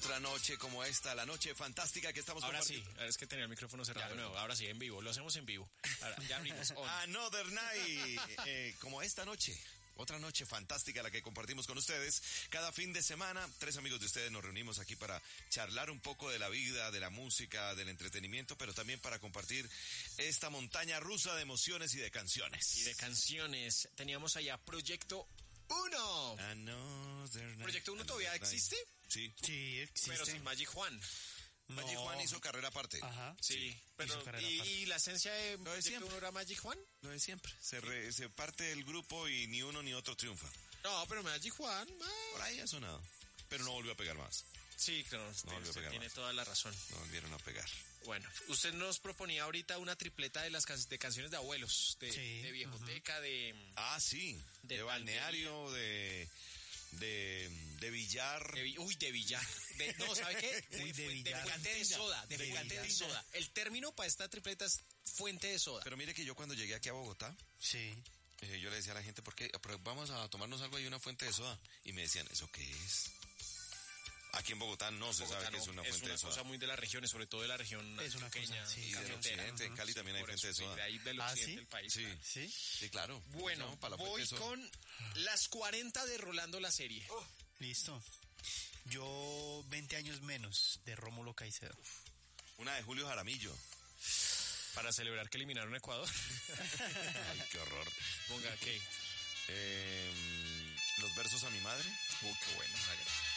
Otra noche como esta, la noche fantástica que estamos Ahora compartiendo. sí, es que tenía el micrófono cerrado de nuevo. Ahora sí, en vivo, lo hacemos en vivo. Ahora, ya abrimos. Another Night, como esta noche. Otra noche fantástica la que compartimos con ustedes. Cada fin de semana, 3 amigos de ustedes nos reunimos aquí para charlar un poco de la vida, de la música, del entretenimiento, pero también para compartir esta montaña rusa de emociones y de canciones. Y de canciones. Teníamos allá Proyecto 1. Another Night. ¿Proyecto 1 todavía existe? Sí. Sí, existe. Pero sin Magic Juan. Magic Juan hizo carrera aparte. Ajá. Sí, pero hizo carrera ¿y aparte. la esencia de de Proyecto siempre. 1 era Magic Juan? Lo de siempre. Se parte el grupo y ni uno ni otro triunfa. No, pero Magic Juan... Por ahí ha sonado. Pero no volvió a pegar más. Sí, claro, volvió a usted pegar tiene más. toda la razón. No volvieron a pegar. Bueno, usted nos proponía ahorita una tripleta de las de canciones de abuelos, de, Sí, de viejoteca, de Sí. De De balneario, de billar. de billar. No, ¿sabe qué? Uy, de de billar. fuente de soda, de De fuente de billar. soda. El término para esta tripleta es fuente de soda. Pero mire que yo cuando llegué aquí a Bogotá, Sí. yo le decía a la gente, ¿por qué? Pero vamos a tomarnos algo ahí, una fuente de soda. Y me decían, ¿eso qué es? Aquí en Bogotá no se sabe que es una fuente de Es una cosa soda. muy de las regiones, sobre todo de la región Es una antioqueña, cosa, sí. Y del cafetera. occidente, en Cali también hay Por fuente de eso, soda. de ahí del ¿Ah, occidente sí? del país. Sí. Claro. ¿Sí? Sí, claro. Bueno, No, para la fuente voy de soda. con las 40 de Rolando la serie. Listo. Yo 20 años menos de Rómulo Caicedo. Una de Julio Jaramillo. Para celebrar que eliminaron a Ecuador. Ay, qué horror. Ponga, ¿qué? Los versos a mi madre. Qué bueno. hágale.